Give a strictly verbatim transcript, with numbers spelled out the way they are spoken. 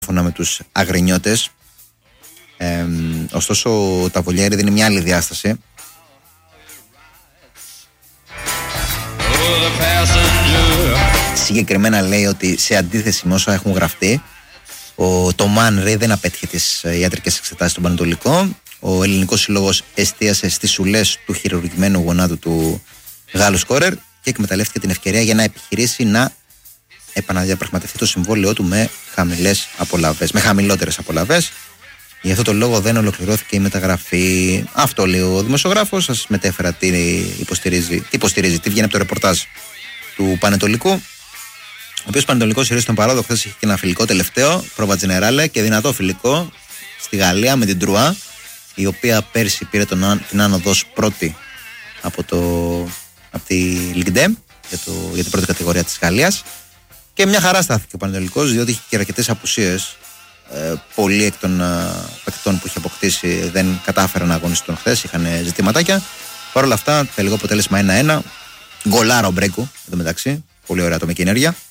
με τους Αγρινιώτες. Ε, ωστόσο ο Ταβολιέρη δίνει μια άλλη διάσταση. Συγκεκριμένα λέει ότι σε αντίθεση με όσα έχουν γραφτεί, ο Τομάν Ρέι δεν απέτυχε τις ιατρικές εξετάσεις στον Πανετολικό. Ο Ελληνικός Σύλλογος εστίασε στις σουλές του χειρουργημένου γονάτου του Γάλλου σκόρερ και εκμεταλλεύτηκε την ευκαιρία για να επιχειρήσει να επαναδιαπραγματευτεί το συμβόλαιό του με χαμηλές απολαβές, με χαμηλότερες απολαβές. Γι' αυτό το λόγο δεν ολοκληρώθηκε η μεταγραφή. Αυτό λέει ο δημοσιογράφος. Σας μετέφερα τι υποστηρίζει, τι υποστηρίζει, τι βγαίνει από το ρεπορτάζ του Πανετολικού. Ο οποίος Πανετολικός ήρθε στον παράδο, χθες είχε και ένα φιλικό τελευταίο, Πρόβα Τζενεράλε, και δυνατό φιλικό στη Γαλλία με την Τρουά, η οποία πέρσι πήρε τον, την άνοδος πρώτη από, το, από τη Λιγκντέ για, για την πρώτη κατηγορία της Γαλλίας. Και μια χαρά στάθηκε ο Πανετολικός, διότι είχε και αρκετές απουσίες. Ε, πολλοί εκ των ε, παικτών που είχε αποκτήσει δεν κατάφεραν να αγωνιστούν χθες, είχαν ζητηματάκια. Παρ' όλα αυτά, τελικό αποτέλεσμα ένα ένα. Γκολάρο Μπρέκου, εδώ μεταξύ. Πολύ ωραία ατομική ενέργεια.